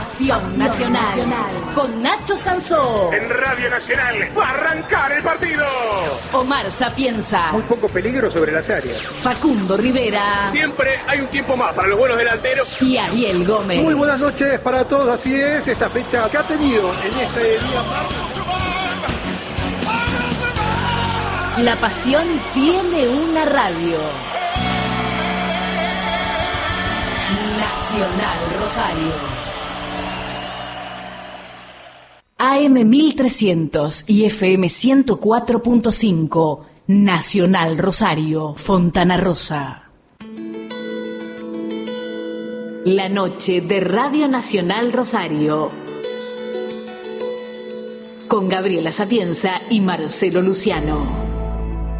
Pasión Nacional. Con Nacho Sansó. En Radio Nacional va a arrancar el partido. Omar Sapienza. Muy poco peligro sobre las áreas. Facundo Rivera. Siempre hay un tiempo más para los buenos delanteros. Y Ariel Gómez. Muy buenas noches para todos, así es, esta fecha que ha tenido en este día martes. La pasión tiene una radio. Nacional Rosario. AM 1300 y FM 104.5. Nacional Rosario, Fontana Rosa. La noche de Radio Nacional Rosario. Con Gabriela Sapienza y Marcelo Luciano.